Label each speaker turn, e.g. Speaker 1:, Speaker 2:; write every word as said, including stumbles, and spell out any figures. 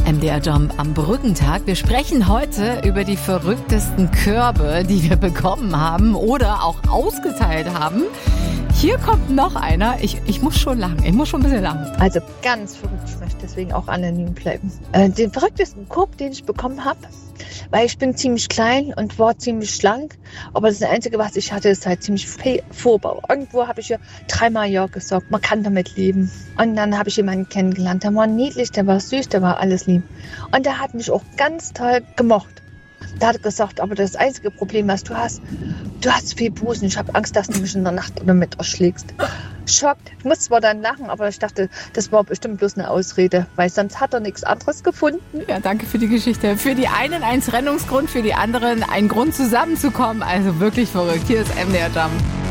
Speaker 1: M D R Jump am Brückentag. Wir sprechen heute über die verrücktesten Körbe, die wir bekommen haben oder auch ausgeteilt haben. Hier kommt noch einer. Ich, ich muss schon lachen. Ich muss schon ein bisschen lachen.
Speaker 2: Also ganz verrückt. Ich möchte deswegen auch anonym bleiben. Äh, den verrücktesten Korb, den ich bekommen habe, weil ich bin ziemlich klein und war ziemlich schlank. Aber das Einzige, was ich hatte, ist halt ziemlich viel Vorbau. Irgendwo habe ich ja dreimal ja gesagt, man kann damit leben. Und dann habe ich jemanden kennengelernt, der war niedlich, der war süß, der war alles lieb. Und der hat mich auch ganz toll gemocht. Da hat er gesagt, aber das einzige Problem, was du hast, du hast viel Busen. Ich habe Angst, dass du mich in der Nacht damit erschlägst. Schockt. Ich muss zwar dann lachen, aber ich dachte, das war bestimmt bloß eine Ausrede, weil sonst hat er nichts anderes gefunden.
Speaker 1: Ja, danke für die Geschichte. Für die einen ein Trennungsgrund, für die anderen ein Grund zusammenzukommen. Also wirklich verrückt. Hier ist M D R Jump.